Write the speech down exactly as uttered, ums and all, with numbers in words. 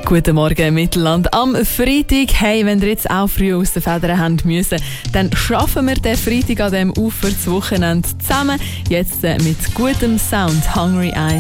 Guten Morgen, Mittelland. Am Freitag, hey, wenn ihr jetzt auch früh aus den Federn haben müssen, dann schaffen wir den Freitag an diesem Ufer das Wochenende zusammen. Jetzt mit gutem Sound, Hungry Eyes.